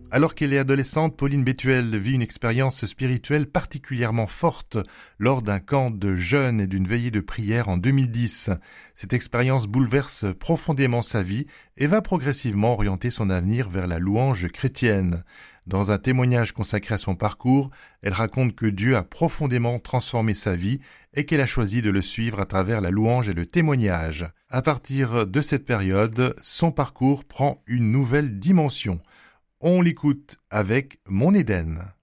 Alors qu'elle est adolescente, Pauline Bétuel vit une expérience spirituelle particulièrement forte lors d'un camp de jeûne et d'une veillée de prière en 2010. Cette expérience bouleverse profondément sa vie et va progressivement orienter son avenir vers la louange chrétienne. Dans un témoignage consacré à son parcours, elle raconte que Dieu a profondément transformé sa vie et qu'elle a choisi de le suivre à travers la louange et le témoignage. À partir de cette période, son parcours prend une nouvelle dimension. On l'écoute avec Mon Éden.